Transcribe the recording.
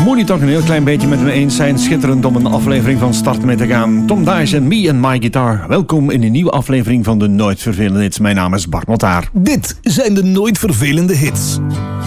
moet het toch een heel klein beetje met me eens zijn. Schitterend om een aflevering van start mee te gaan. Tom Dice en Me and My Guitar. Welkom in een nieuwe aflevering van de Nooit Vervelende Hits. Mijn naam is Bart Motaar. Dit zijn de Nooit Vervelende Hits.